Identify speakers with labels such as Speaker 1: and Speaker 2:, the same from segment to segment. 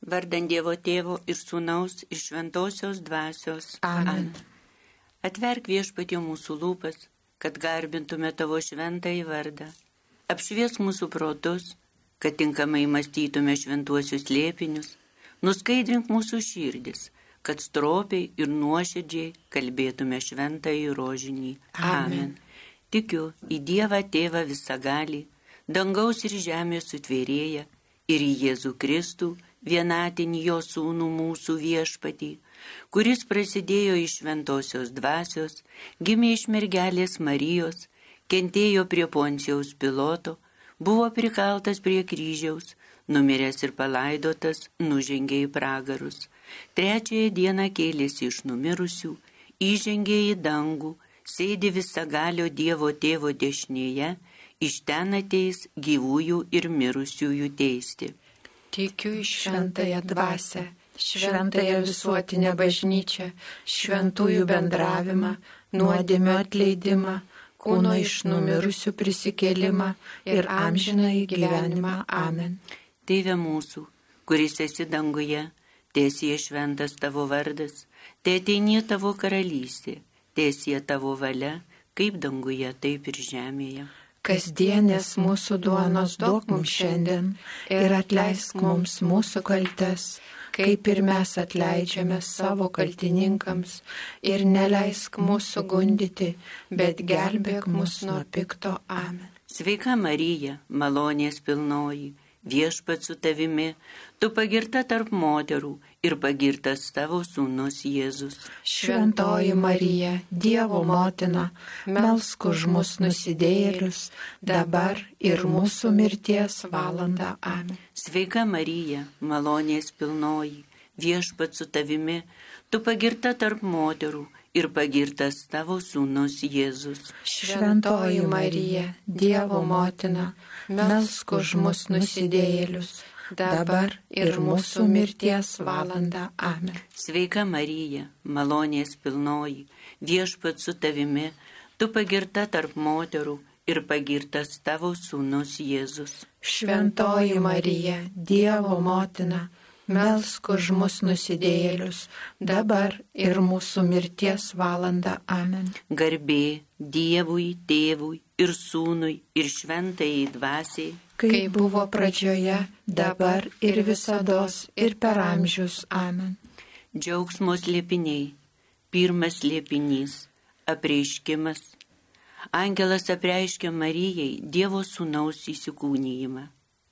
Speaker 1: Vardan Dievo Tėvo ir Sūnaus ir Šventosios Dvasios.
Speaker 2: Amen.
Speaker 1: Atverk Viešpatie mūsų lūpas, kad garbintume Tavo šventąjį vardą. Apšvies mūsų protus, kad tinkamai mąstytume šventuosius slėpinius. Nuskaidrink mūsų širdis, kad stropiai ir nuoširdžiai kalbėtume šventąjį rožinį. Amen. Tikiu į Dievą Tėvą visagalį, dangaus ir žemės sutvėrėją, ir į Jėzų Kristų, vienatinį jo sūnų mūsų viešpatį, kuris prasidėjo iš šventosios dvasios, gimė iš mergelės Marijos, kentėjo prie Poncijaus Piloto, buvo prikaltas prie kryžiaus, numiręs ir palaidotas, nužengė į pragarus. Trečiąją dieną kėlėsi iš numirusių, įžengė į dangų, sėdi visagalio Dievo Tėvo dešinėje, iš ten ateis gyvųjų ir mirusiųjų teisti.
Speaker 2: Tikiu į šventąją dvasią, šventąją visuotinę bažnyčią, šventųjų bendravimą, nuodėmių atleidimą, kūno iš numirusių prisikėlimą ir amžinąjį gyvenimą. Amen.
Speaker 1: Tėve mūsų, kuris esi danguje, teesie šventas Tavo vardas, teateinie Tavo karalystė, teesie Tavo valia, kaip danguje, taip ir žemėje.
Speaker 2: Kasdienės mūsų duonos duok mums šiandien ir atleisk mums mūsų kaltes, kaip ir mes atleidžiame savo kaltininkams, ir neleisk mūsų gundyti, bet gelbėk mus nuo pikto. Amen.
Speaker 1: Sveika Marija, malonės pilnoji, Viešpats su tavimi, tu pagirta tarp moterų ir pagirtas tavo sūnus Jėzus.
Speaker 2: Šventoji Marija, Dievo motina, melsk už mus nusidėjėlius, dabar ir mūsų mirties valandą. Amen.
Speaker 1: Sveika Marija, malonės pilnoji, Viešpats su tavimi, tu pagirta tarp moterų ir pagirtas tavo sūnus Jėzus.
Speaker 2: Šventoji Marija, Dievo motina, melsk už mus nusidėjėlius, dabar ir mūsų mirties valandą. Amen.
Speaker 1: Sveika Marija, malonės pilnoji, Viešpats su tavimi, tu pagirta tarp moterų ir pagirtas tavo sūnus Jėzus.
Speaker 2: Šventoji Marija, Dievo motina, melsk už mus nusidėjėlius, dabar ir mūsų mirties valandą. Amen.
Speaker 1: Garbė Dievui, Tėvui ir Sūnui ir Šventajai Dvasiai,
Speaker 2: kaip buvo pradžioje, dabar ir visados ir per amžius. Amen.
Speaker 1: Džiaugsmo slėpiniai. Pirmas slėpinys – apreiškimas. Angelas apreiškė Marijai Dievo Sūnaus įsikūnijimą.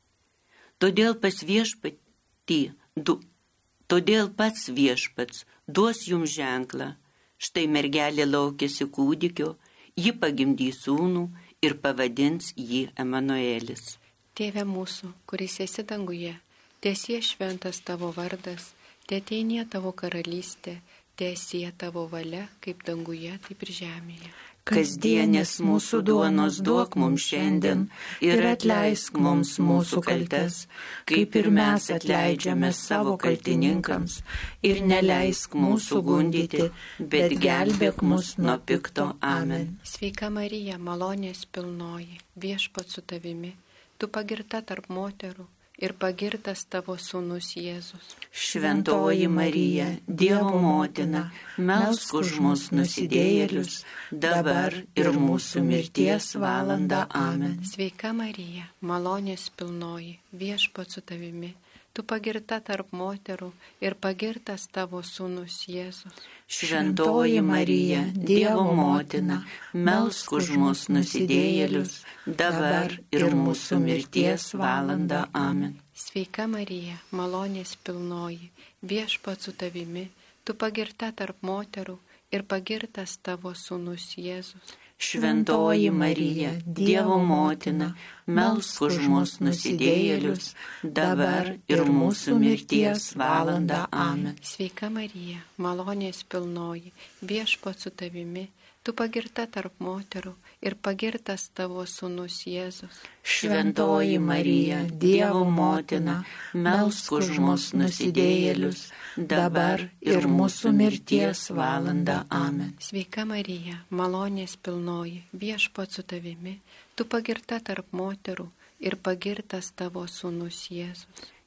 Speaker 1: Todėl pats Viešpats duos jums ženklą. Štai mergelė laukiasi kūdikio, ji pagimdys sūnų ir pavadins jį Emanuelis.
Speaker 2: Tėve mūsų, kuris esi danguje, teesie šventas tavo vardas, teateinie tavo karalystė, teesie tavo valia, kaip danguje, taip ir žemėje.
Speaker 1: Kasdienės mūsų duonos duok mums šiandien ir atleisk mums mūsų kaltes, kaip ir mes atleidžiame savo kaltininkams, ir neleisk mūsų gundyti, bet gelbėk mus nuo pikto. Amen.
Speaker 2: Sveika Marija, malonės pilnoji, Viešpats su tavimi, tu pagirta tarp moterų ir pagirtas tavo sūnus Jėzus.
Speaker 1: Šventoji Marija, Dievo motina, melsk už mus nusidėjėlius, dabar ir mūsų mirties valandą. Amen.
Speaker 2: Sveika Marija, malonės pilnoji, Viešpats su tavimi, tu pagirta tarp moterų ir pagirtas tavo sūnus Jėzus.
Speaker 1: Šventoji Marija, Dievo motina, melsk už mus nusidėjėlius, dabar ir mūsų mirties valandą. Amen.
Speaker 2: Sveika Marija, malonės pilnoji, Viešpats su tavimi, tu pagirta tarp moterų ir pagirtas tavo sūnus Jėzus.
Speaker 1: Šventoji Marija, Dievo motina, melsk už mus nusidėjėlius, dabar ir mūsų mirties valandą. Amen.
Speaker 2: Sveika Marija, malonės pilnoji, Viešpats su tavimi, tu pagirta tarp moterų ir pagirtas tavo sūnus Jėzus.
Speaker 1: Šventoji Marija, Dievo motina, melsk už mus nusidėjėlius, dabar ir mūsų mirties valandą. Amen.
Speaker 2: Sveika Marija, malonės pilnoji, Viešpats su tavimi, tu pagirta tarp moterų ir pagirtas tavo sūnus Jėzus.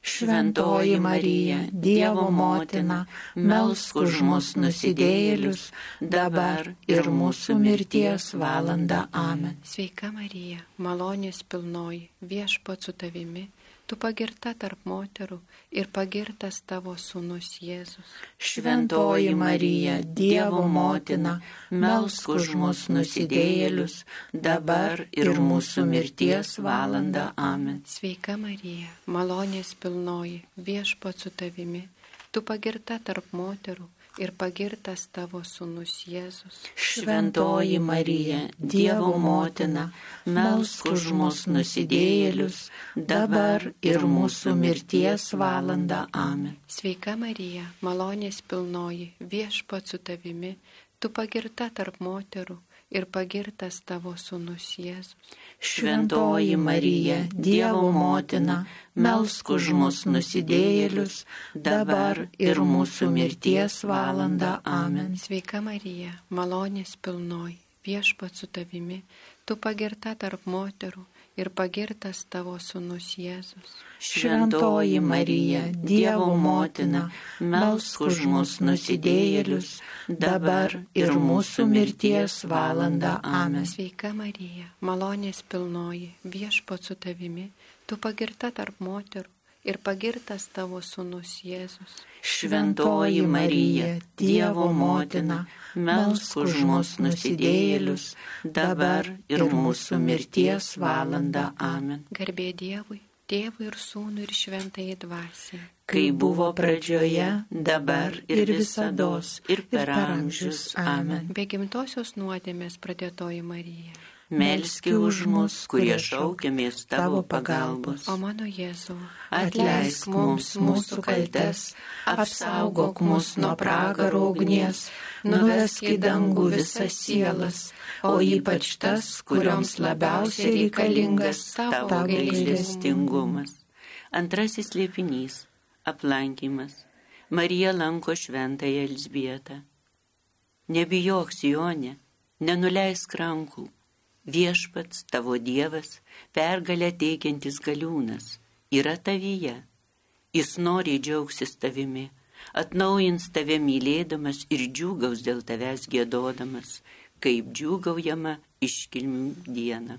Speaker 2: Šventoji Marija, Dievo motina, melsk už mus nusidėjėlius, dabar ir mūsų mirties valanda. Amen.
Speaker 3: Sveika Marija, malonės pilnoji, Viešpats su tavimi, tu pagirta tarp moterų ir pagirtas tavo sūnus Jėzus.
Speaker 2: Šventoji Marija, Dievo motina, melsk už mus nusidėjėlius, dabar ir mūsų mirties valanda. Amen.
Speaker 3: Sveika Marija, malonės pilnoji, Viešpats su tavimi, tu pagirta tarp moterų ir pagirtas tavo sūnus Jėzus.
Speaker 2: Šventoji Marija, Dievo motina, melsk už mus nusidėjėlius, dabar ir mūsų mirties valanda. Amen.
Speaker 3: Sveika Marija, malonės pilnoji, Viešpats su tavimi, tu pagirta tarp moterų ir pagirtas tavo sūnus Jėzus.
Speaker 2: Šventoji Marija, Dievo motina, melsk už mus nusidėjėlius, dabar ir mūsų mirties valanda. Amen.
Speaker 3: Sveika Marija, malonės pilnoji, Viešpats su tavimi, tu pagirta tarp moterų ir pagirtas tavo sūnus Jėzus.
Speaker 2: Šventoji Marija, Dievo motina, melsk už mus nusidėjėlius, dabar ir mūsų mirties valanda. Amen.
Speaker 3: Sveika Marija, malonės pilnoji, Viešpats su tavimi, tu pagirta tarp moterų ir pagirtas tavo sūnus Jėzus.
Speaker 2: Šventoji Marija, Dievo motina, melsk už mus nusidėjėlius, dabar ir mūsų mirties valanda. Amen.
Speaker 3: Garbė Dievui, Tėvui ir Sūnui ir Šventajai Dvasiai.
Speaker 2: Kai buvo pradžioje, dabar ir visados, ir per amžius. Amen.
Speaker 3: Be gimtosios nuodėmės pradėtoji Marija,
Speaker 2: melski už mus, kurie šaukiamės tavo pagalbos.
Speaker 3: O mano Jėzau,
Speaker 2: atleisk mums mūsų kaltes, apsaugok mus nuo pragaro ugnies, nuvesk į dangų visas sielas, o ypač tas, kurioms labiausiai reikalingas tavo gailestingumas.
Speaker 1: Antrasis slėpinys – aplankymas. Marija lanko šventąją Elzbietą. Nebijok, Sionė, nenuleisk rankų. Viešpats, tavo Dievas, pergalę teikiantis galiūnas, yra tavyje. Jis noriai džiaugsis tavimi, atnaujins tave mylėdamas ir džiūgaus dėl tavęs giedodamas, kaip džiūgaujama iškilmių dieną.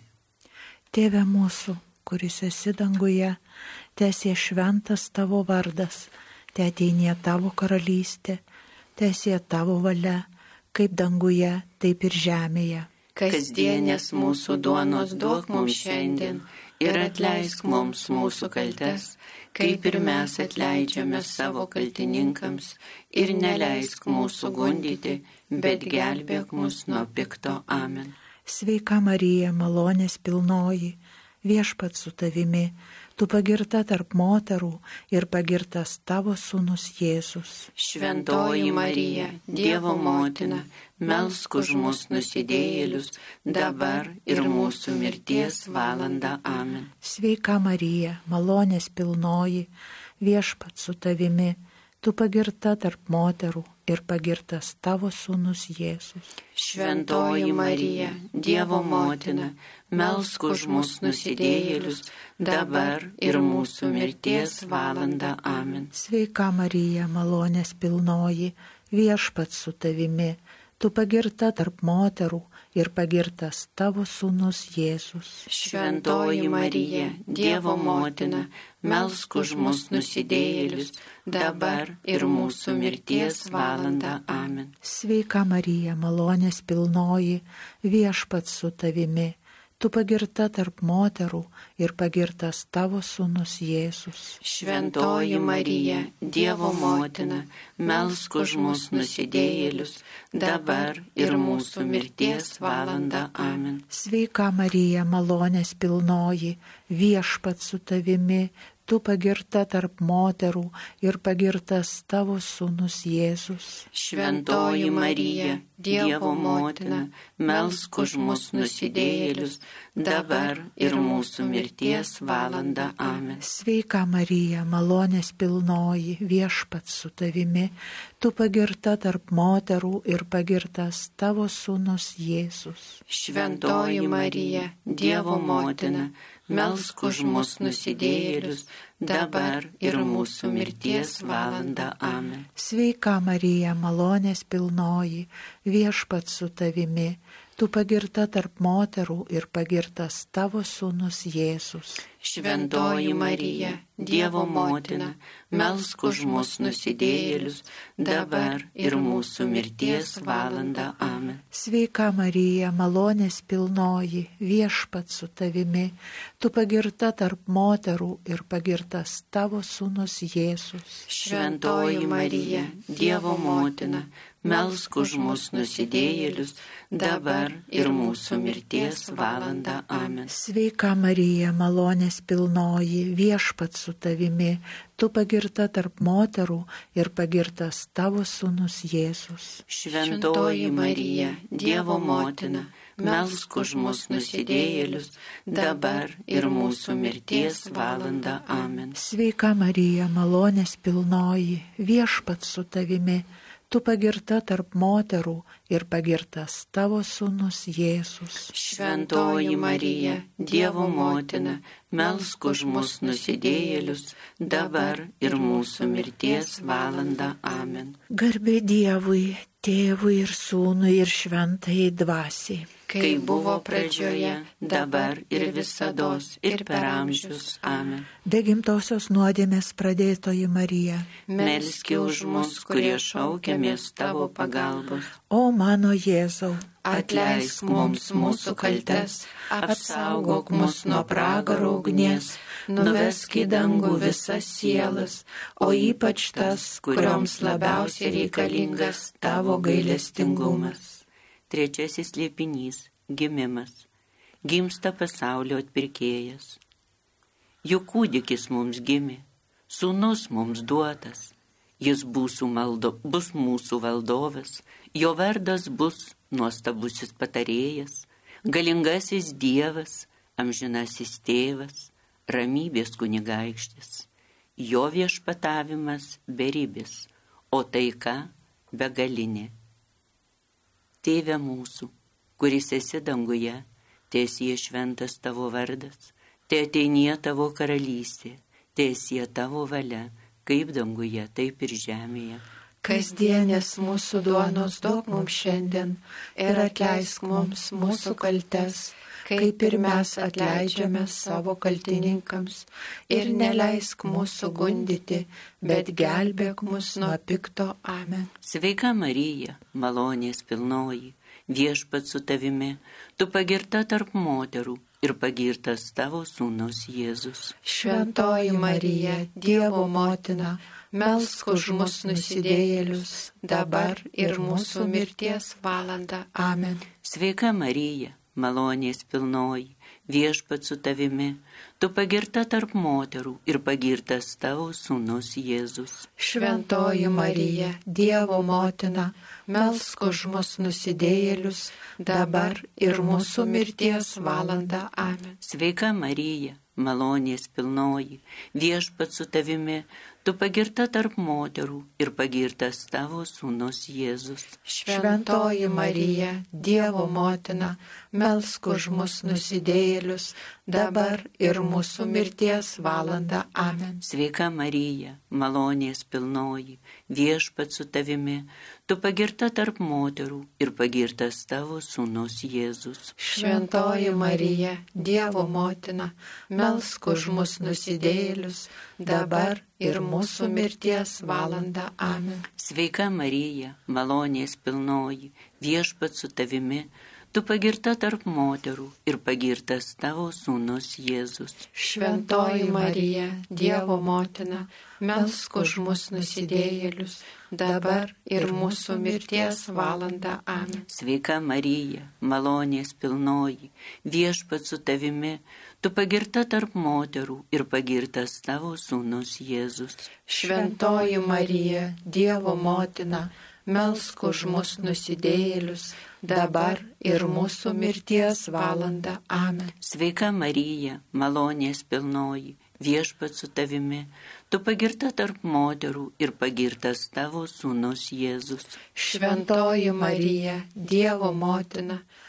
Speaker 2: Tėve mūsų, kuris esi danguje, teesie šventas tavo vardas, teateinie tavo karalystė, teesie tavo valia, kaip danguje, taip ir žemėje.
Speaker 1: Kasdienės mūsų duonos duok mums šiandien ir atleisk mums mūsų kaltes, kaip ir mes atleidžiame savo kaltininkams, ir neleisk mūsų gundyti, bet gelbėk mus nuo pikto. Amen.
Speaker 2: Sveika Marija, malonės pilnoji, Viešpats su tavimi, tu pagirta tarp moterų ir pagirtas tavo sūnus Jėzus.
Speaker 1: Šventoji Marija, Dievo motina, melsk už mus nusidėjėlius, dabar ir mūsų mirties valanda. Amen.
Speaker 2: Sveika Marija, malonės pilnoji, Viešpats su tavimi, tu pagirta tarp moterų ir pagirtas tavo sūnus Jėzus.
Speaker 1: Šventoji Marija, Dievo motina, melsk už mus nusidėjėlius, dabar ir mūsų mirties valanda. Amen.
Speaker 2: Sveika Marija, malonės pilnoji, Viešpats su tavimi, tu pagirta tarp moterų ir pagirtas tavo sūnus Jėzus.
Speaker 1: Šventoji Marija, Dievo motina, melsk už mus nusidėjėlius, dabar ir mūsų mirties valanda. Amen.
Speaker 2: Sveika Marija, malonės pilnoji, Viešpats su tavimi, tu pagirta tarp moterų ir pagirtas tavo sūnus Jėzus.
Speaker 1: Šventoji Marija, Dievo motina, melsk už mus nusidėjėlius, dabar ir mūsų mirties valanda. Amen.
Speaker 2: Sveika Marija, malonės pilnoji, Viešpats su tavimi, tu pagirta tarp moterų ir pagirtas tavo sūnus Jėzus.
Speaker 1: Šventoji Marija, Dievo motina, melsk už mus nusidėjėlius, dabar ir mūsų mirties valanda. Amen.
Speaker 2: Sveika Marija, malonės pilnoji, Viešpats su tavimi, tu pagirta tarp moterų ir pagirtas tavo sūnus Jėzus.
Speaker 1: Šventoji Marija, Dievo motina, melsk už mus nusidėjėlius, dabar ir mūsų mirties valandą. Amen.
Speaker 2: Sveika Marija, malonės pilnoji, viešpats su tavimi, tu pagirta tarp moterų ir pagirtas tavo sūnus Jėzus.
Speaker 1: Šventoji Marija, Dievo motina, melsk už mus nusidėjėlius, dabar ir mūsų mirties valandą. Amen.
Speaker 2: Sveika Marija, malonės pilnoji, viešpats su tavimi, tu pagirta tarp moterų ir pagirtas tavo sūnus Jėzus.
Speaker 1: Šventoji Marija, Dievo motina, melsk už mus nusidėjėlius, dabar ir mūsų mirties valandą. Amen.
Speaker 2: Sveika Marija, malonės pilnoji, viešpats su tavimi, tu pagirta tarp moterų ir pagirtas tavo sūnus Jėzus.
Speaker 1: Šventoji Marija, Dievo motina, melsk už mus nusidėjėlius, dabar ir mūsų mirties valandą. Amen.
Speaker 2: Sveika Marija, malonės pilnoji, viešpats su tavimi, tu pagirta tarp moterų ir pagirtas tavo sūnus Jėzus.
Speaker 1: Šventoji Marija, Dievo motina, melsk už mus nusidėjėlius, dabar ir mūsų mirties valandą. Amen.
Speaker 2: Garbė Dievui, Tėvui ir Sūnui ir Šventajai Dvasiai.
Speaker 1: Kai buvo pradžioje, dabar ir visados, ir per amžius. Amen.
Speaker 2: Be gimtosios nuodėmės pradėtoji Marija,
Speaker 1: melski už mus, kurie šaukiamės tavo pagalbos.
Speaker 2: O mano Jėzau,
Speaker 1: atleisk mums mūsų kaltes, apsaugok mus nuo pragaro ugnies, nuvesk į dangų visas sielas, o ypač tas, kurioms labiausiai reikalingas tavo gailestingumas. Trečiasis slėpinys – gimimas. Gimsta pasaulio atpirkėjas. Juk kūdikis mums gimė, sūnus mums duotas, jis bus mūsų valdovas, jo vardas bus nuostabusis patarėjas, galingasis Dievas, amžinasis tėvas, ramybės kunigaikštis. Jo viešpatavimas beribis, o taika begalinė. Tėve mūsų, kuris esi danguje, teesie šventas tavo vardas, te ateinie tavo karalystė, teesie tavo valia, kaip danguje, taip ir žemėje.
Speaker 2: Kasdienės mūsų duonos duok mums šiandien ir atleisk mums mūsų kaltes, kaip ir mes atleidžiame savo kaltininkams, ir neleisk mūsų gundyti, bet gelbėk mus nuo pikto. Amen.
Speaker 1: Sveika Marija, malonės pilnoji, viešpats su tavimi, tu pagirta tarp moterų ir pagirtas tavo sūnus Jėzus.
Speaker 2: Šventoji Marija, Dievo motina, melsk už mus nusidėjėlius, dabar ir mūsų mirties valandą. Amen.
Speaker 1: Sveika Marija, malonės pilnoji, viešpats su tavimi, tu pagirta tarp moterų ir pagirtas tavo sūnus Jėzus.
Speaker 2: Šventoji Marija, Dievo motina, melsk už mus nusidėjėlius, dabar ir mūsų mirties valandą. Amen.
Speaker 1: Sveika Marija, malonės pilnoji, viešpats su tavimi, tu pagirta tarp moterų ir pagirtas tavo sūnus Jėzus.
Speaker 2: Šventoji Marija, Dievo motina, melsk už mus nusidėjėlius, dabar ir mūsų mirties valandą. Amen.
Speaker 1: Sveika Marija, malonės pilnoji, viešpats su tavimi, tu pagirta tarp moterų ir pagirtas tavo sūnus Jėzus.
Speaker 2: Šventoji Marija, Dievo motina, melsk už mus nusidėjėlius, dabar ir mūsų mirties valandą. Amen.
Speaker 1: Sveika Marija, malonės pilnoji, viešpats su tavimi, tu pagirta tarp moterų ir pagirtas tavo sūnus Jėzus.
Speaker 2: Šventoji Marija, Dievo motina, melsk už mus nusidėjėlius, dabar ir mūsų mirties valandą. Amen.
Speaker 1: Sveika Marija, malonės pilnoji, viešpats su tavimi, tu pagirta tarp moterų ir pagirtas tavo sūnus Jėzus.
Speaker 2: Šventoji Marija, Dievo motina, melsk už mus nusidėjėlius, dabar ir mūsų mirties valandą. Amen.
Speaker 1: Sveika Marija, malonės pilnoji, viešpats su tavimi, tu pagirta tarp moterų ir pagirtas tavo sūnus Jėzus.
Speaker 2: Šventoji Marija, Dievo motina,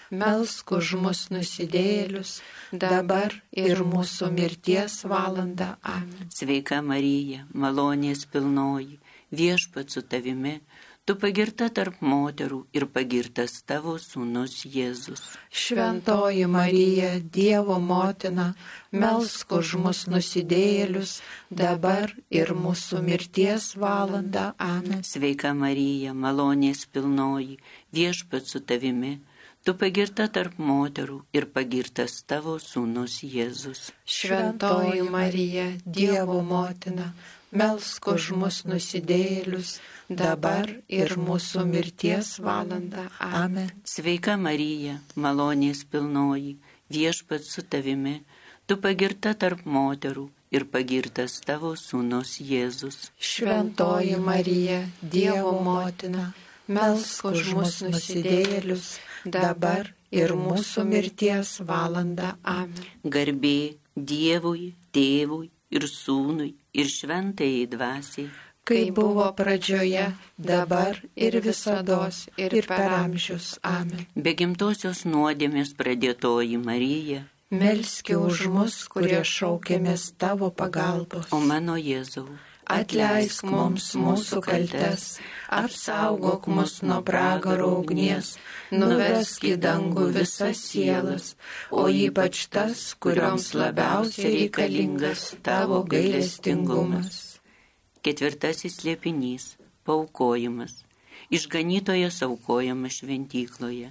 Speaker 2: melsk už mus nusidėjėlius, dabar ir mūsų mirties valanda. Amen.
Speaker 1: Sveika Marija, malonės pilnoji, viešpats su tavimi, tu pagirta tarp moterų ir pagirtas tavo sūnus Jėzus.
Speaker 2: Šventoji Marija, Dievo motina, melsk už mus nusidėjėlius, dabar ir mūsų mirties valanda. Amen.
Speaker 1: Sveika Marija, malonės pilnoji, viešpats su tavimi, tu pagirta tarp moterų ir pagirtas tavo sūnus Jėzus.
Speaker 2: Šventoji Marija, Dievo motina, melsk už mus nusidėjėlius, dabar ir mūsų mirties valanda. Amen.
Speaker 1: Sveika Marija, malonės pilnoji, viešpats su tavimi, tu pagirta tarp moterų ir pagirtas tavo sūnus Jėzus.
Speaker 2: Šventoji Marija, Dievo motina, melsk už mus nusidėjėlius, dabar ir mūsų mirties valanda. Amen.
Speaker 1: Garbė Dievui, Tėvui ir Sūnui ir Šventajai Dvasiai,
Speaker 2: kaip buvo pradžioje, dabar ir visados ir per amžius. Amen.
Speaker 1: be gimtosios nuodėmės pradėtoji Marija,
Speaker 2: Melski už mus, kurie šaukėmės tavo pagalbos.
Speaker 1: o mano Jėzau,
Speaker 2: Atleisk mums mūsų kaltes, apsaugok mus nuo pragaro ugnies, nuvesk į dangų visas sielas, o ypač tas, kurioms labiausiai reikalingas tavo gailestingumas.
Speaker 1: Ketvirtasis slėpinys – paaukojimas. Išganytojas aukojamas šventykloje.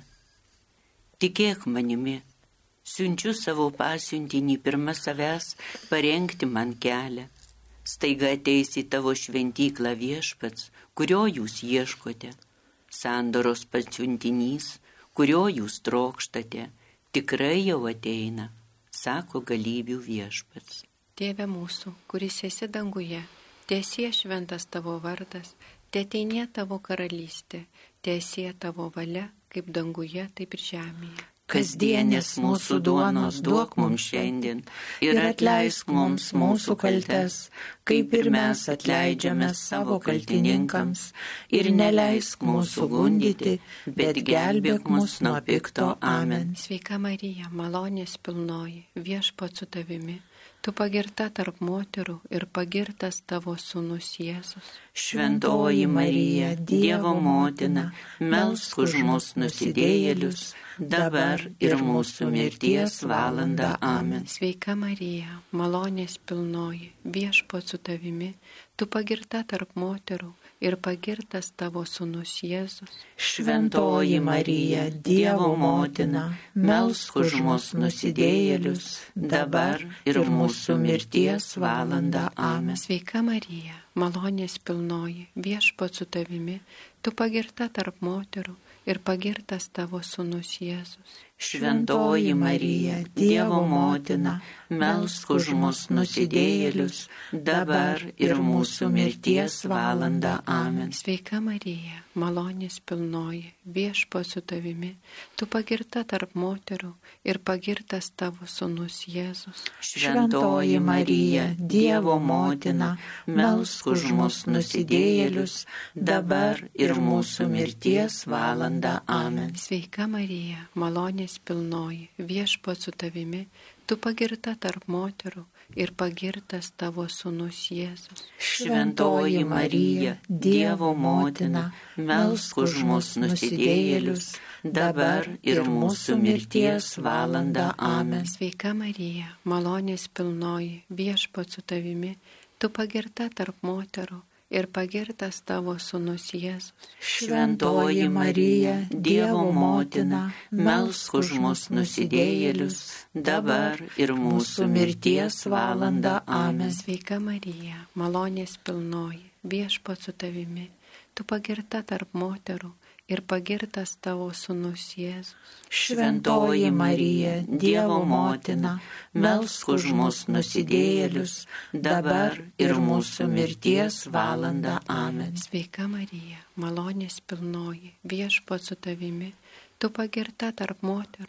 Speaker 1: Tikėk manimi, siunčiu savo pasiuntinį pirma savęs parengti man kelią. Staiga ateis į tavo šventyklą Viešpats, kurio jūs ieškote. Sandoros pasiuntinys, kurio jūs trokštate, tikrai jau ateina, sako galybių Viešpats.
Speaker 3: Tėve mūsų, kuris esi danguje, tiesie šventas tavo vardas, teateinie tavo karalystė, tiesie tavo valia, kaip danguje, taip ir žemėje.
Speaker 1: Kasdienės mūsų duonos duok mums šiandien ir atleisk mums mūsų kaltes, kaip ir mes atleidžiame savo kaltininkams, ir neleisk mūsų gundyti, bet gelbėk mus nuo pikto. Amen.
Speaker 3: Sveika Marija, malonės pilnoji, Viešpats su tavimi, tu pagirta tarp moterų ir pagirtas tavo sūnus Jėzus.
Speaker 1: Šventoji Marija, Dievo motina, melsk už mus nusidėjėlius, dabar ir mūsų mirties valanda. Amen.
Speaker 3: Sveika Marija, malonės pilnoji, Viešpats su tavimi, tu pagirta tarp moterų ir pagirtas tavo sūnus Jėzus.
Speaker 1: Šventoji Marija, Dievo motina, melsk už mus nusidėjėlius, dabar ir mūsų mirties valanda. Amen.
Speaker 3: Sveika Marija, malonės pilnoji, Viešpats su tavimi, tu pagirta tarp moterų ir pagirtas tavo sūnus Jėzus.
Speaker 1: Šventoji Marija, Dievo motina, melsk už mus nusidėjėlius, dabar ir mūsų mirties valanda. Amen.
Speaker 3: Sveika Marija, malonės pilnoji, Viešpats su tavimi, tu pagirta tarp moterų ir pagirtas tavo sūnus Jėzus.
Speaker 1: Šventoji Marija, Dievo motina, melsk už mus nusidėjėlius, dabar ir mūsų mirties valanda. Amen.
Speaker 3: Sveika Marija, malonės pilnoji, Viešpats su tavimi, tu pagirta tarp moterų ir pagirtas tavo sūnus Jėzus.
Speaker 1: Šventoji Marija, Dievo motina, melsk už mus nusidėjėlius, dabar ir mūsų mirties valanda. Amen.
Speaker 3: Sveika Marija, malonės pilnoji, Viešpats su tavimi, tu pagirta tarp moterų ir pagirtas tavo sūnus Jėzus.
Speaker 1: Šventoji Marija, Dievo motina, melsk už mus nusidėjėlius, dabar ir mūsų mirties valanda. Amen.
Speaker 3: Sveika Marija, malonės pilnoji, Viešpats su tavimi, tu pagirta tarp moterų ir pagirtas tavo sūnus Jėzus.
Speaker 1: Šventoji Marija, Dievo motina, melsk už mus nusidėjėlius, dabar ir mūsų mirties valanda. Amen.
Speaker 3: Sveika Marija, malonės pilnoji, Viešpats su tavimi, tu pagirta tarp moterų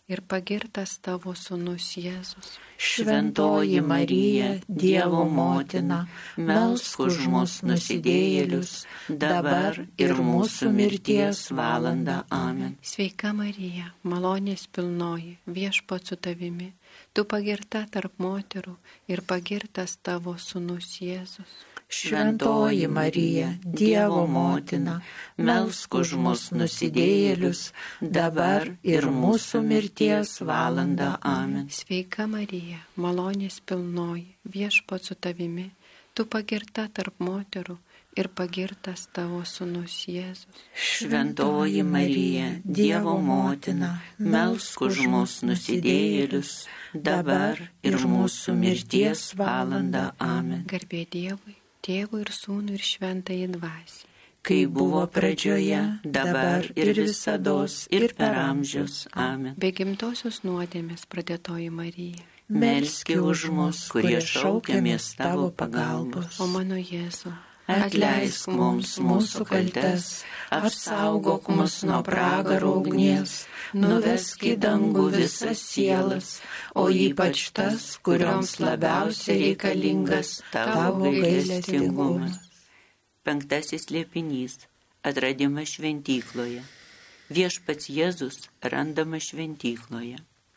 Speaker 3: ir pagirtas tavo sūnus Jėzus.
Speaker 1: Šventoji Marija, Dievo motina, melsk už mus nusidėjėlius, dabar ir mūsų mirties valandą. Amen.
Speaker 3: Sveika Marija, malonės pilnoji, Viešpats su tavimi, tu pagirta tarp moterų ir pagirtas tavo sūnus Jėzus.
Speaker 2: Šventoji Marija, Dievo motina, melsk už mus nusidėjėlius, dabar ir mūsų mirties valandą. Amen.
Speaker 3: Sveika Marija, malonės pilnoji, Viešpats su tavimi, tu pagirta tarp moterų ir pagirtas tavo sūnus Jėzus.
Speaker 1: Šventoji Marija, Dievo motina, melsk už mus nusidėjėlius, dabar ir mūsų mirties valandą. Amen.
Speaker 3: Garbė Dievui, Tėvui ir Sūnui ir Šventajai Dvasiai.
Speaker 1: Kai buvo pradžioje, dabar ir visados ir per amžius. Amen.
Speaker 3: Be gimtosios nuodėmės pradėtoji Marija,
Speaker 1: melski už mus, kurie šaukiamės tavo pagalbos.
Speaker 3: o mano Jėzau,
Speaker 1: Atleisk mums mūsų kaltes, apsaugok mus nuo pragaro ugnies, nuvesk į dangų visas sielas, o ypač tas, kurioms labiausiai reikalingas tavo gailestingumas. 5. slėpinys – atradimas šventykloje. Viešpats Jėzus randamas šventykloje.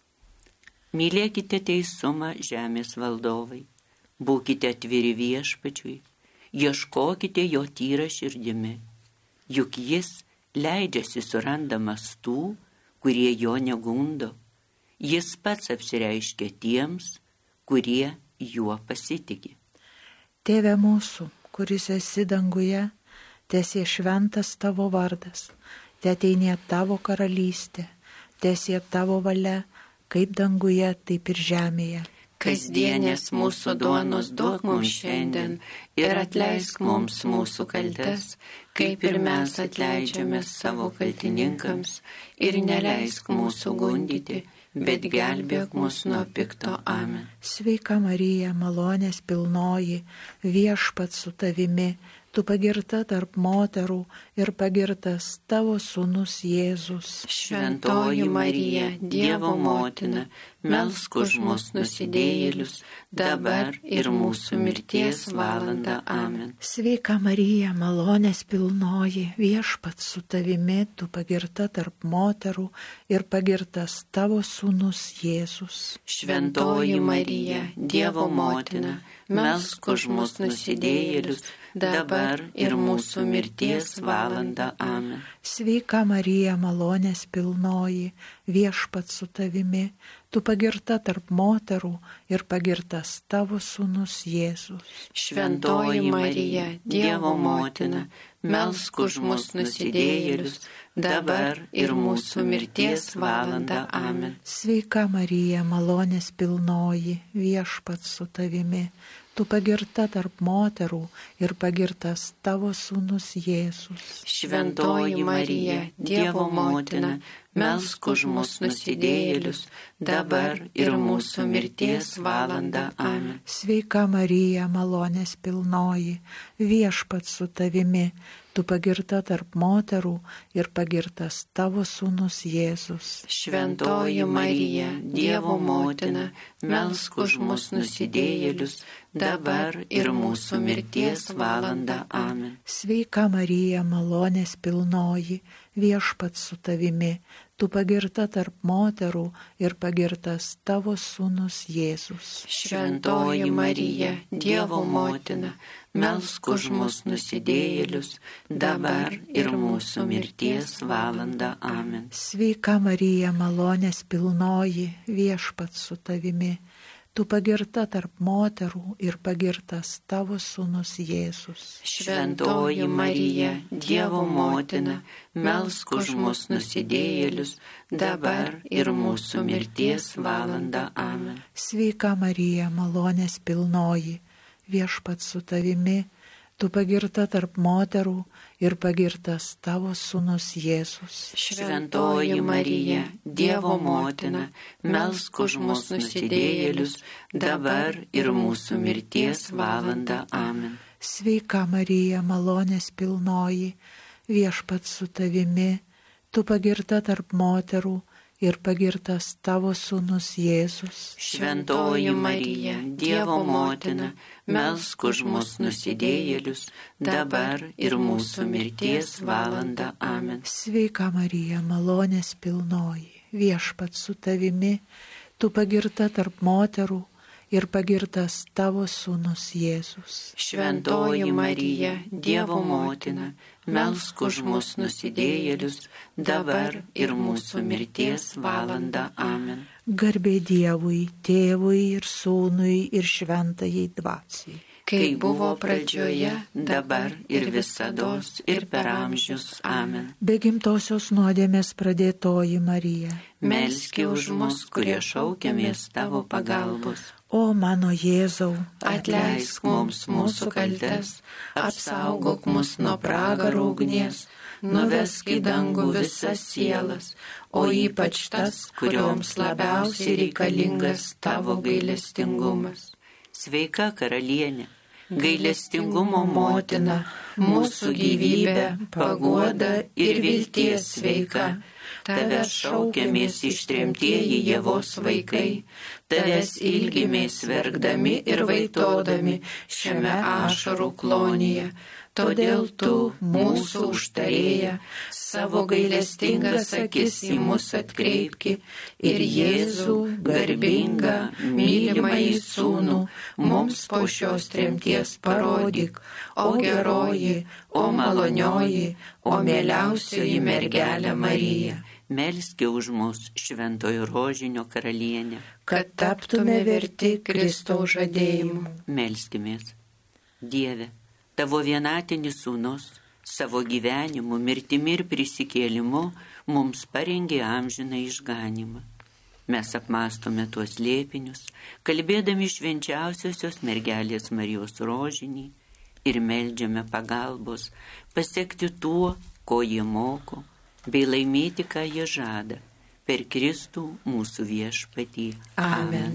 Speaker 1: Mylėkite teisumą, žemės valdovai, būkite atviri Viešpačiui, ieškokite jo tyra širdimi, juk jis leidžiasi surandamas tų, kurie jo negundo. Jis pats apsireiškia tiems, kurie juo pasitiki.
Speaker 2: Tėve mūsų, kuris esi danguje, teesie šventas tavo vardas, teateinie tavo karalystė, teesie tavo valia, kaip danguje, taip ir žemėje.
Speaker 1: Kasdienės mūsų duonos duok mums šiandien ir atleisk mums mūsų kaltes, kaip ir mes atleidžiame savo kaltininkams, ir neleisk mūsų gundyti, bet gelbėk mus nuo pikto. Amen.
Speaker 2: Sveika Marija, malonės pilnoji, Viešpats su tavimi, tu pagirta tarp moterų ir pagirtas tavo sūnus Jėzus.
Speaker 1: Šventoji Marija, Dievo motina, melsk už mus nusidėjėlius, dabar ir mūsų mirties valandą. Amen.
Speaker 2: Sveika Marija, malonės pilnoji, Viešpats su tavimi, tu pagirta tarp moterų ir pagirtas tavo sūnus Jėzus.
Speaker 1: Šventoji Marija, Dievo motina, melsk už mus nusidėjėlius, dabar ir mūsų mirties valandą. Amen.
Speaker 2: Sveika Marija, malonės pilnoji, Viešpats su tavimi, tu pagirta tarp moterų ir pagirtas tavo sūnus Jėzus.
Speaker 1: Šventoji Marija, Dievo motina, melsk už mus nusidėjėlius, dabar ir mūsų mirties valandą. Amen.
Speaker 2: Sveika Marija, malonės pilnoji, Viešpats su tavimi, tu pagirta tarp moterų ir pagirtas tavo sūnus Jėzus.
Speaker 1: Šventoji Marija, Dievo motina, melsk už mus nusidėjėlius, dabar ir mūsų mirties valandą. Amen.
Speaker 2: Sveika Marija, malonės pilnoji, Viešpats su tavimi, tu pagirta tarp moterų ir pagirtas tavo sūnus Jėzus.
Speaker 1: Šventoji Marija, Dievo motina, melsk už mus nusidėjėlius, dabar ir mūsų mirties valandą. Amen.
Speaker 2: Sveika Marija, malonės pilnoji, Viešpats su tavimi, tu pagirta tarp moterų ir pagirtas tavo sūnus Jėzus.
Speaker 1: Šventoji Marija, Dievo motina, melsk už mus nusidėjėlius, dabar ir mūsų mirties valandą. Amen.
Speaker 2: Sveika Marija, malonės pilnoji, Viešpats su tavimi, tu pagirta tarp moterų ir pagirtas tavo sūnus Jėzus.
Speaker 1: Šventoji Marija, Dievo motina, melsk už mus nusidėjėlius, dabar ir mūsų mirties valandą. Amen.
Speaker 2: Sveika Marija, malonės pilnoji, Viešpats su tavimi, tu pagirta tarp moterų ir pagirtas tavo sūnus Jėzus.
Speaker 1: Šventoji Marija, Dievo motina, melsk už mus nusidėjėlius, dabar ir mūsų mirties valandą. Amen.
Speaker 2: Sveika Marija, malonės pilnoji, Viešpats su tavimi, tu pagirta tarp moterų ir pagirtas tavo sūnus Jėzus.
Speaker 1: Šventoji Marija, Dievo motina, melsk už mus nusidėjėlius, dabar ir mūsų mirties valandą. Amen.
Speaker 2: Sveika Marija, malonės pilnoji, viešpats su tavimi, tu pagirta tarp moterų ir pagirtas tavo sūnus Jėzus.
Speaker 1: Šventoji Marija, Dievo motina, melsk už mus nusidėjėlius, dabar ir mūsų mirties valandą. Amen.
Speaker 2: Garbė Dievui, Tėvui ir Sūnui ir Šventajai Dvasiai.
Speaker 1: Kai buvo pradžioje, dabar ir visados ir per amžius. Amen.
Speaker 2: Be gimtosios nuodėmės pradėtoji Marija,
Speaker 1: melski už mus, kurie šaukiamės tavo pagalbos.
Speaker 2: O mano Jėzau,
Speaker 1: Atleisk mums mūsų kaltes, apsaugok mus nuo pragaro ugnies, nuvesk į dangų visas sielas, o ypač tas, kurioms labiausiai reikalingas tavo gailestingumas. Sveika karalienė, gailestingumo motina, mūsų gyvybė, paguoda ir vilties sveika. Tavęs šaukiamės ištremtieji Ievos vaikai, tavęs ilgimės verkdami ir vaitodami šiame ašarų klonyje. Todėl tu, mūsų užtarėja, savo gailestingas akis į mus atkreipki ir Jėzų, garbingą, mylimąjį sūnų, mums po šios tremties parodyk, o geroji, o malonioji, o mieliausioji mergelė Marija. Melski už mus, šventojo rožinio karalienė,
Speaker 2: kad taptume verti Kristaus žadėjimų.
Speaker 1: Melskimės. Dieve, tavo vienatinis sūnus savo gyvenimu, mirtimi ir prisikėlimu mums parengė amžiną išganimą. Mes apmastome tuos slėpinius, kalbėdami švenčiausiosios mergelės Marijos rožinį ir meldžiame pagalbos pasiekti tuo, ko jie moko, bei laimėti, ką jie žada, per Kristų mūsų viešpatį. Amen.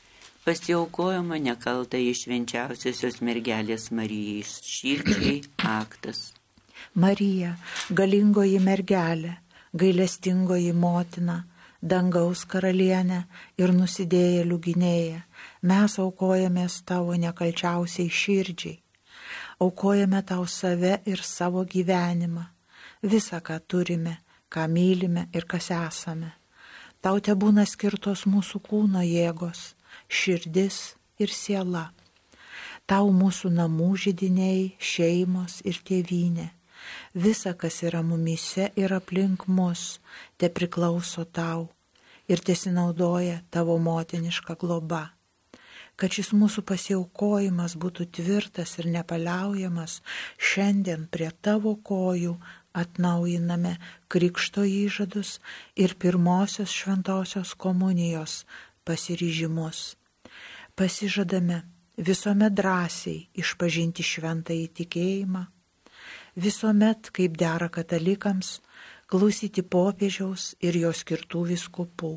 Speaker 1: Pasiaukojama nekalta iš švenčiausiosios mergelės Marijai širdžiai aktas.
Speaker 2: Marija, galingoji mergelė, gailestingoji motina, dangaus karalienė ir nusidėjėlių gynėja, mes aukojamės tavo nekalčiausiai širdžiai. Aukojame tau save ir savo gyvenimą, visą, ką turime, ką mylime ir kas esame. Tau tebūna skirtos mūsų kūno jėgos, širdis ir siela. Tau mūsų namų židiniai, šeimos ir tėvynė. Visa, kas yra mumyse ir aplink mus, te priklauso tau ir tesinaudoja tavo motiniška globa. Kad šis mūsų pasiaukojimas būtų tvirtas ir nepaliaujamas, šiandien prie tavo kojų atnaujiname krikšto įžadus ir pirmosios šventosios komunijos pasiryžimus. Pasižadame visuomet drąsiai išpažinti šventąjį tikėjimą, visuomet, kaip dera katalikams, klausyti popiežiaus ir jo skirtų vyskupų.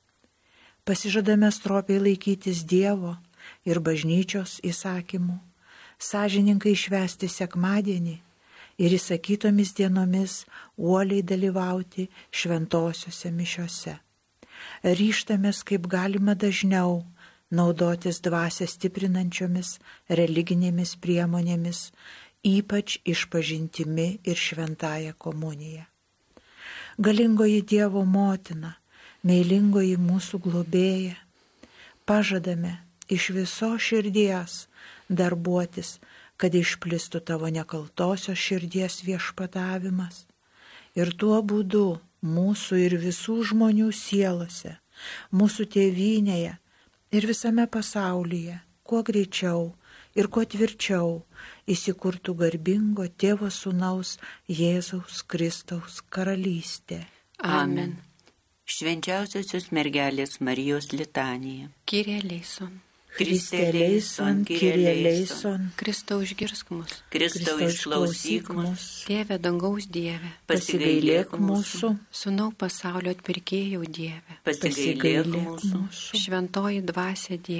Speaker 2: Pasižadame stropiai laikytis Dievo ir bažnyčios įsakymų, sąžiningai švęsti sekmadienį ir įsakytomis dienomis uoliai dalyvauti šventosiuose mišiose. Ryžtamės kaip galima dažniau naudotis dvasią stiprinančiomis religinėmis priemonėmis, ypač išpažintimi ir šventąja komunija. Galingoji Dievo motina, meilingoji mūsų globėja, pažadame iš viso širdies darbuotis, kad išplistų tavo nekaltosios širdies viešpatavimas ir tuo būdu mūsų ir visų žmonių sielose, mūsų tėvynėje ir visame pasaulyje, kuo greičiau ir kuo tvirčiau įsikurtų garbingo Tėvo Sūnaus Jėzaus Kristaus karalystė.
Speaker 1: Amen. Švenčiausiosios mergelės Marijos litanija.
Speaker 3: Kyrie eleison.
Speaker 2: Kriste eleison, Kyrie eleison.
Speaker 3: Kristau išgirsk mus.
Speaker 1: Kristau išklausyk mus.
Speaker 3: Tėve dangaus Dieve.
Speaker 2: Pasigailėk mūsų.
Speaker 3: Sūnau pasaulio atpirkėjau Dieve.
Speaker 1: Pasigailėk mūsų.
Speaker 3: Šventoji dvasia Dieve.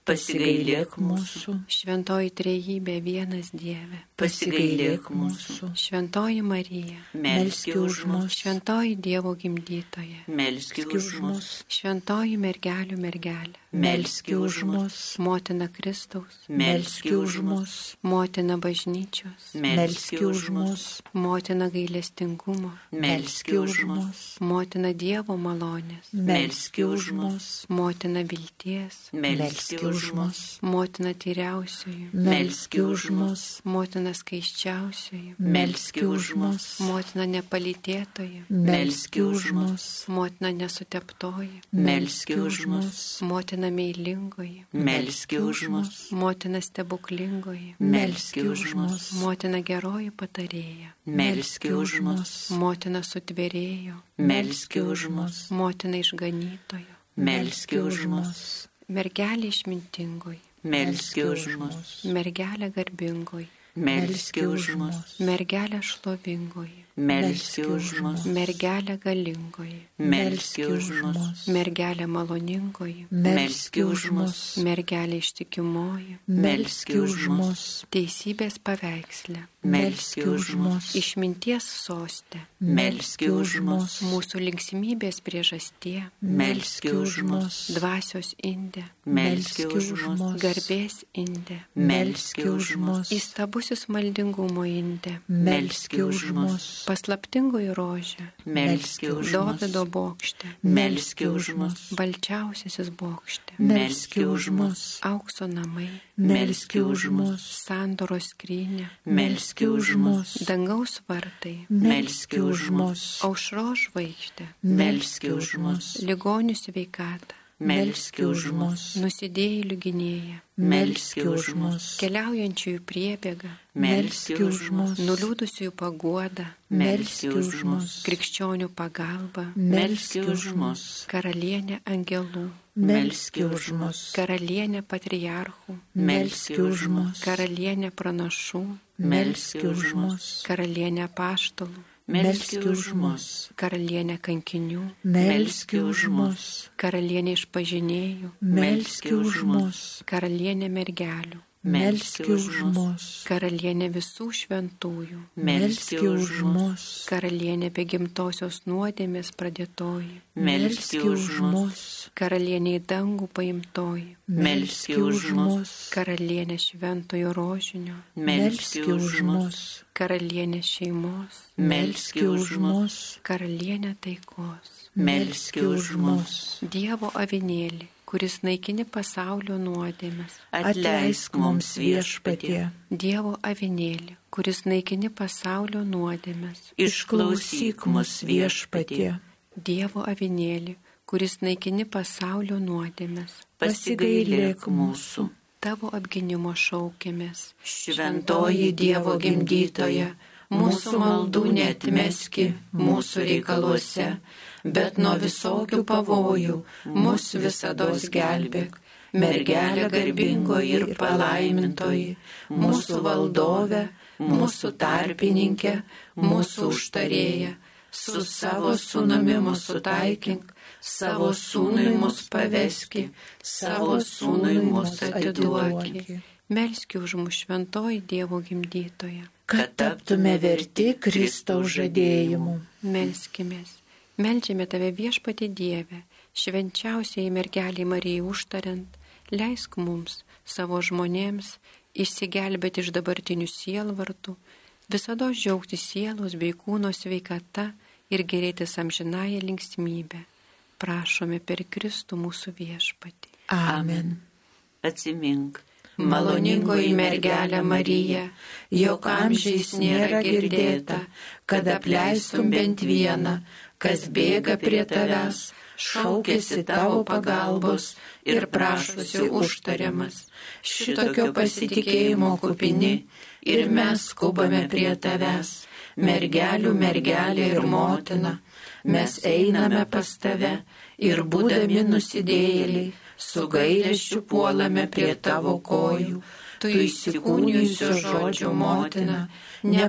Speaker 1: pasigailėk mūsų.
Speaker 3: Šventoji Trejybė vienas Dieve,
Speaker 1: pasigailėk mūsų.
Speaker 3: Šventoji Marija,
Speaker 1: Melski už mus.
Speaker 3: Šventoji Dievo gimdytoja,
Speaker 1: Melski už mus.
Speaker 3: Šventoji mergelių mergelė,
Speaker 1: Melski už mus.
Speaker 3: Motina Kristaus,
Speaker 1: Melski už mus.
Speaker 3: Motina bažnyčios,
Speaker 1: Melski už mus.
Speaker 3: Motina gailestingumo,
Speaker 1: Melski už mus.
Speaker 3: Motina Dievo malonės,
Speaker 1: Melski už mus.
Speaker 3: Motina vilties,
Speaker 1: Melski už mus.
Speaker 3: Motina tyriausiųjų,
Speaker 1: Melski už mus.
Speaker 3: Motina skaiščiausiųjų,
Speaker 1: Melski už mus.
Speaker 3: Motina nepalytėtoji,
Speaker 1: Melski už mus.
Speaker 3: Motina nesuteptoji,
Speaker 1: Melski už mus.
Speaker 3: Motina meilingoji,
Speaker 1: Melski už mus.
Speaker 3: Motina stebuklingoji,
Speaker 1: Melski už mus.
Speaker 3: Motina geroji patarėja,
Speaker 1: Melski už mus.
Speaker 3: Motina sutvėrėjo,
Speaker 1: Melski už mus.
Speaker 3: Motina išganytojo,
Speaker 1: Melski už mus.
Speaker 3: mergelė išmintingoji,
Speaker 1: Melski už mus.
Speaker 3: mergelė garbingoji,
Speaker 1: Melski už mus.
Speaker 3: mergelė šlovingoji,
Speaker 1: Melski už mus.
Speaker 3: mergelė galingoji,
Speaker 1: Melski už mus.
Speaker 3: mergelė maloningoji,
Speaker 1: Melski už mus.
Speaker 3: mergelė ištikimoji,
Speaker 1: Melski už mus.
Speaker 3: teisybės paveikslė,
Speaker 1: Melski už mus.
Speaker 3: išminties sostė,
Speaker 1: Melski už mus.
Speaker 3: mūsų linksmybės priežastie,
Speaker 1: Melski už mus.
Speaker 3: dvasios indė,
Speaker 1: Melski už mus.
Speaker 3: garbės indė,
Speaker 1: Melski už mus.
Speaker 3: įstabusis maldingumo indė,
Speaker 1: Melski už mus.
Speaker 3: paslaptingoji rožė,
Speaker 1: Melski už mus.
Speaker 3: Dovydo bokšte,
Speaker 1: Melski už mus.
Speaker 3: balčiausiasis bokšte,
Speaker 1: Melski už mus.
Speaker 3: aukso namai,
Speaker 1: Melski už mus.
Speaker 3: sandoros skrynė,
Speaker 1: Melski už mus.
Speaker 3: dangaus vartai,
Speaker 1: Melski už mus.
Speaker 3: aušros žvaigždė,
Speaker 1: Melski už mus.
Speaker 3: ligonių sveikatą,
Speaker 1: Melski už mus.
Speaker 3: nusidėjėlių gynėją,
Speaker 1: Melski už mus.
Speaker 3: keliaujančiųjų priebėgą,
Speaker 1: Melski už mus.
Speaker 3: nuliūdusiųjų paguodą,
Speaker 1: Melski už mus.
Speaker 3: krikščionių pagalbą,
Speaker 1: Melski už mus.
Speaker 3: karalienė angelų,
Speaker 1: Melski už mus.
Speaker 3: karalienė patriarchų,
Speaker 1: Melski už mus.
Speaker 3: karalienė pranašų,
Speaker 1: Melski už mus.
Speaker 3: karalienė apaštalų,
Speaker 1: Melski už mus.
Speaker 3: karalienė kankinių,
Speaker 1: Melski už mus.
Speaker 3: karalienė išpažinėjų,
Speaker 1: Melski už mus.
Speaker 3: karalienė mergelių,
Speaker 1: Melski už mus.
Speaker 3: karalienė visų šventųjų,
Speaker 1: Melski už mus.
Speaker 3: karalienė be gimtosios nuodėmės pradėtoji,
Speaker 1: Melski už mus.
Speaker 3: karalienė į dangų paimtoji,
Speaker 1: Melski už mus.
Speaker 3: karalienė šventojo rožinio,
Speaker 1: Melski už mus.
Speaker 3: karalienė šeimos,
Speaker 1: Melski už mus.
Speaker 3: karalienė taikos,
Speaker 1: Melski už mus.
Speaker 3: Dievo avinėlį, kuris naikini pasaulio nuodėmes,
Speaker 1: Atleisk mums viešpatie.
Speaker 3: Dievo avinėlį, kuris naikini pasaulio nuodėmes,
Speaker 1: Išklausyk mus viešpatie.
Speaker 3: Dievo avinėlį, kuris naikini pasaulio nuodėmes,
Speaker 1: Pasigailėk mūsų.
Speaker 3: tavo apginimo šaukėmės.
Speaker 1: Šventoji Dievo gimdytoja, mūsų maldų neatmeski mūsų reikaluose, bet nuo visokių pavojų mus visados gelbėk. Mergelė garbingoji ir palaimintoji, mūsų valdove, mūsų tarpininkė, mūsų užtarėja, su savo sūnumi mūsų taikink, savo sūnui mus paveski, savo sūnui mus atiduoki.
Speaker 3: Melski už mus šventoji Dievo gimdytoja.
Speaker 1: Kad taptume verti Kristaus žadėjimų.
Speaker 3: Melskimės. Meldžiame tave viešpatie Dieve, švenčiausiai mergeliai Marijai užtariant, leisk mums, savo žmonėms, išsigelbėti iš dabartinių sielvartų, visada džiaugtis sielos bei kūno sveikata ir gerėtis amžinąją linksmybę. Prašome per Kristų mūsų viešpatį.
Speaker 1: Amen. Atsimink.
Speaker 3: Maloningoji mergelė Marija,
Speaker 1: jog amžiais nėra girdėta, kad apleistum bent vieną, kas bėga prie tavęs, šaukėsi tavo pagalbos ir prašosi užtariamas. Šitokio pasitikėjimo kupini ir mes skubame prie tavęs, mergelių mergelė ir motina. Mes einame pas tave ir būdami nusidėjėliai, su gailesčiu puolame prie tavo kojų. Tu įsikūnijusio žodžio motina,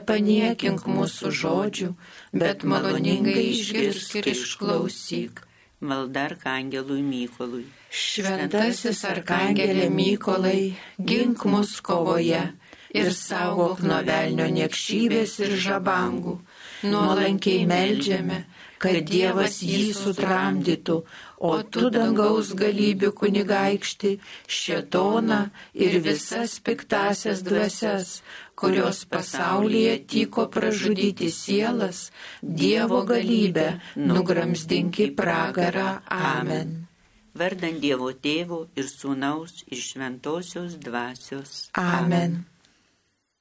Speaker 1: nepaniekink mūsų žodžių, bet maloningai išgirsk ir išklausyk. Malda arkangelui Mykolui.
Speaker 2: Šventasis arkangelė Mykolai, gink mus kovoje ir saugok nuo velnio niekšybės ir žabangų. Nuolankiai meldžiame, kad Dievas jį sutramdytų, o tu dangaus galybių kunigaikšti, šėtoną ir visas piktasias dvasias, kurios pasaulyje tyko pražudyti sielas, Dievo galybę nugramzdink į pragarą. Amen.
Speaker 1: Vardant Dievo Tėvo ir Sūnaus ir Šventosios Dvasios.
Speaker 2: Amen.